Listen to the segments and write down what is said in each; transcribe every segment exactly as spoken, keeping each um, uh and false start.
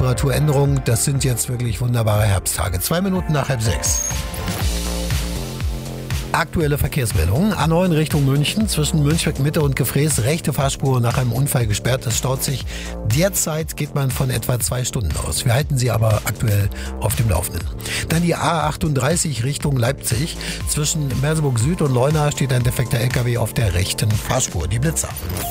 Temperaturänderung. Das sind jetzt wirklich wunderbare Herbsttage. Zwei Minuten nach halb sechs. Aktuelle Verkehrsmeldungen. A neun Richtung München, zwischen Münchberg Mitte und Gefrees, rechte Fahrspur nach einem Unfall gesperrt. Das staut sich. Derzeit geht man von etwa zwei Stunden aus. Wir halten Sie aber aktuell auf dem Laufenden. Dann die A achtunddreißig Richtung Leipzig. Zwischen Merseburg Süd und Leuna steht ein defekter L K W auf der rechten Fahrspur. Die Blitzer.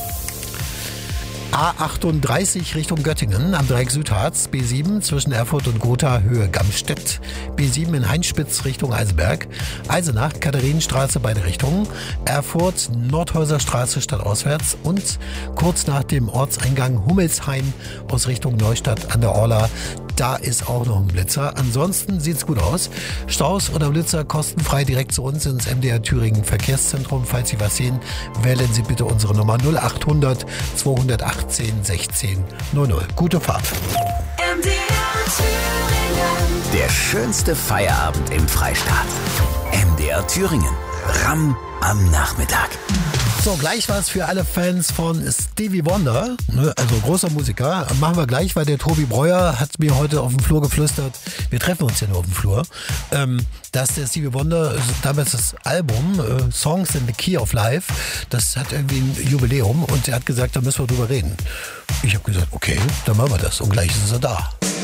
A achtunddreißig Richtung Göttingen am Dreieck Südharz, B sieben zwischen Erfurt und Gotha Höhe Gamstedt, B sieben in Heinspitz Richtung Eisenberg, Eisenach, Katharinenstraße beide Richtungen, Erfurt, Nordhäuserstraße stadtauswärts und kurz nach dem Ortseingang Hummelsheim aus Richtung Neustadt an der Orla. Da ist auch noch ein Blitzer. Ansonsten sieht's gut aus. Staus oder Blitzer kostenfrei direkt zu uns ins M D R Thüringen Verkehrszentrum. Falls Sie was sehen, wählen Sie bitte unsere Nummer null achthundert zweihundertachtzehn sechzehn null null. Gute Fahrt. M D R Thüringen. Der schönste Feierabend im Freistaat. M D R Thüringen. Ram am Nachmittag. So, gleich was für alle Fans von Stevie Wonder, ne, also großer Musiker. Machen wir gleich, weil der Tobi Breuer hat mir heute auf dem Flur geflüstert, wir treffen uns ja nur auf dem Flur, ähm, dass der Stevie Wonder, damals das Album äh, Songs in the Key of Life, das hat irgendwie ein Jubiläum und er hat gesagt, da müssen wir drüber reden. Ich habe gesagt, okay, dann machen wir das und gleich ist er da.